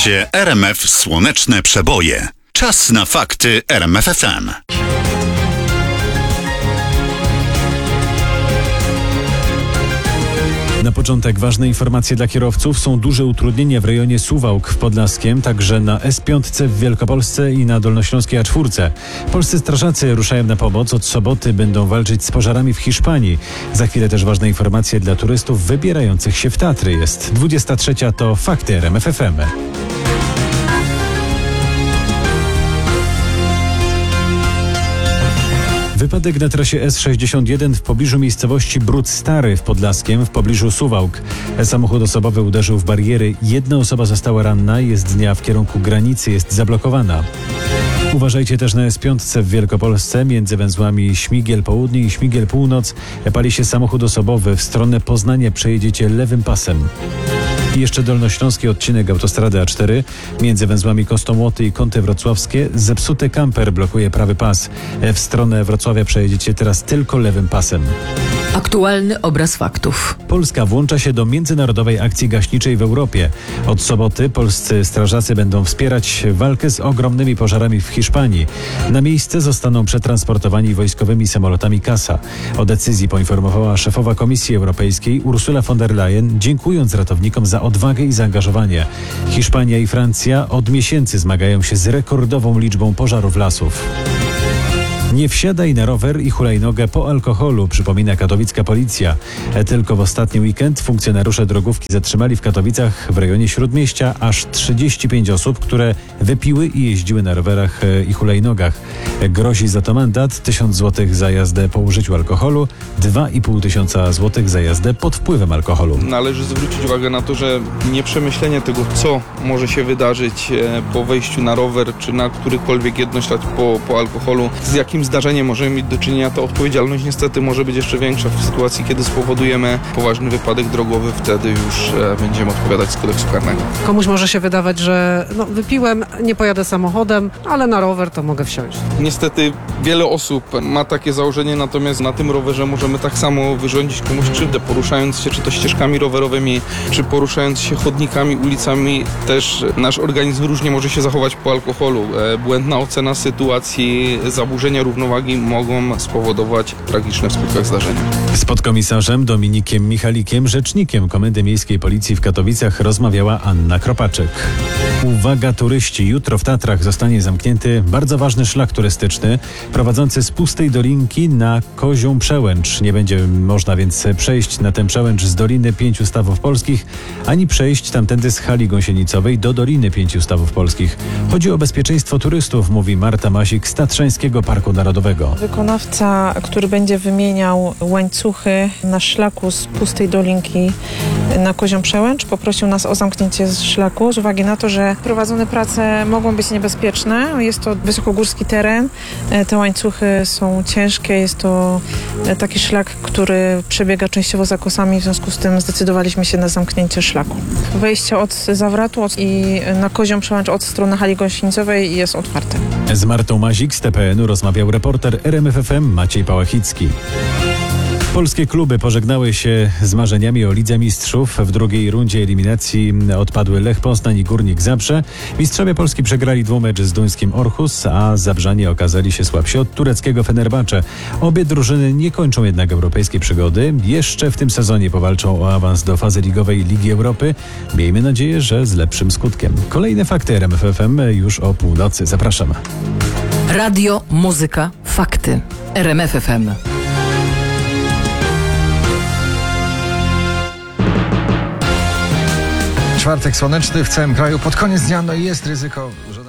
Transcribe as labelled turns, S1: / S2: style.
S1: Słuchacie RMF Słoneczne Przeboje. Czas na fakty RMF FM.
S2: Na początek ważne informacje dla kierowców. Są duże utrudnienia w rejonie Suwałk w Podlaskiem, także na S5 w Wielkopolsce i na Dolnośląskiej A4. Polscy strażacy ruszają na pomoc. Od soboty będą walczyć z pożarami w Hiszpanii. Za chwilę też ważne informacje dla turystów wybierających się w Tatry. Jest 23. To Fakty RMF FM. Wypadek na trasie S61 w pobliżu miejscowości Bród Stary w Podlaskiem, w pobliżu Suwałk. Samochód osobowy uderzył w bariery. Jedna osoba została ranna. Jezdnia w kierunku granicy jest zablokowana. Uważajcie też na S5 w Wielkopolsce. Między węzłami Śmigiel Południe i Śmigiel Północ pali się samochód osobowy. W stronę Poznania przejedziecie lewym pasem. I jeszcze dolnośląski odcinek autostrady A4 między węzłami Kostomłoty i Kąty Wrocławskie. Zepsuty kamper blokuje prawy pas. W stronę Wrocławia przejedziecie teraz tylko lewym pasem.
S3: Aktualny obraz faktów.
S2: Polska włącza się do międzynarodowej akcji gaśniczej w Europie. Od soboty polscy strażacy będą wspierać walkę z ogromnymi pożarami w Hiszpanii. Na miejsce zostaną przetransportowani wojskowymi samolotami CASA. O decyzji poinformowała szefowa Komisji Europejskiej Ursula von der Leyen, dziękując ratownikom za odwagę i zaangażowanie. Hiszpania i Francja od miesięcy zmagają się z rekordową liczbą pożarów lasów. Nie wsiadaj na rower i hulajnogę po alkoholu, przypomina katowicka policja. Tylko w ostatni weekend funkcjonariusze drogówki zatrzymali w Katowicach w rejonie Śródmieścia aż 35 osób, które wypiły i jeździły na rowerach i hulajnogach. Grozi za to mandat 1000 zł za jazdę po użyciu alkoholu, 2500 zł za jazdę pod wpływem alkoholu.
S4: Należy zwrócić uwagę na to, że nieprzemyślenie tego, co może się wydarzyć po wejściu na rower czy na którykolwiek jednoślad po alkoholu, z jakim zdarzeniem możemy mieć do czynienia, to odpowiedzialność niestety może być jeszcze większa w sytuacji, kiedy spowodujemy poważny wypadek drogowy. Wtedy już będziemy odpowiadać z kodeksu karnego.
S5: Komuś może się wydawać, że wypiłem, nie pojadę samochodem, ale na rower to mogę wsiąść.
S4: Niestety wiele osób ma takie założenie, natomiast na tym rowerze możemy tak samo wyrządzić komuś krzywdę, poruszając się czy to ścieżkami rowerowymi, czy poruszając się chodnikami, ulicami. Też nasz organizm różnie może się zachować po alkoholu. Błędna ocena sytuacji, zaburzenia równowagi mogą spowodować tragiczne w skutkach zdarzenia.
S2: Z podkomisarzem Dominikiem Michalikiem, rzecznikiem Komendy Miejskiej Policji w Katowicach, rozmawiała Anna Kropaczyk. Uwaga turyści, jutro w Tatrach zostanie zamknięty bardzo ważny szlak turystyczny prowadzący z Pustej Dolinki na Kozią Przełęcz. Nie będzie można więc przejść na tę przełęcz z Doliny Pięciu Stawów Polskich, ani przejść tamtędy z hali gąsienicowej do Doliny Pięciu Stawów Polskich. Chodzi o bezpieczeństwo turystów, mówi Marta Masik z Tatrzańskiego Parku Narodowego.
S6: Wykonawca, który będzie wymieniał łańcuchy na szlaku z Pustej Dolinki na Kozią Przełęcz, poprosił nas o zamknięcie szlaku z uwagi na to, że prowadzone prace mogą być niebezpieczne. Jest to wysokogórski teren, te łańcuchy są ciężkie, jest to taki szlak, który przebiega częściowo za kosami, w związku z tym zdecydowaliśmy się na zamknięcie szlaku. Wejście od Zawratu i na Kozią Przełęcz od strony hali gąsienicowej jest otwarte.
S2: Z Martą Mazik z TPN-u rozmawiał reporter RMF FM Maciej Pałachicki. Polskie kluby pożegnały się z marzeniami o Lidze Mistrzów. W drugiej rundzie eliminacji odpadły Lech Poznań i Górnik Zabrze. Mistrzowie Polski przegrali dwumecz z duńskim Orhus, a zabrzanie okazali się słabsi od tureckiego Fenerbahce. Obie drużyny nie kończą jednak europejskiej przygody. Jeszcze w tym sezonie powalczą o awans do fazy ligowej Ligi Europy. Miejmy nadzieję, że z lepszym skutkiem. Kolejne fakty RMF FM już o północy. Zapraszam.
S3: Radio, muzyka, fakty. RMF FM.
S7: Czwartek słoneczny w całym kraju. Pod koniec dnia jest ryzyko, że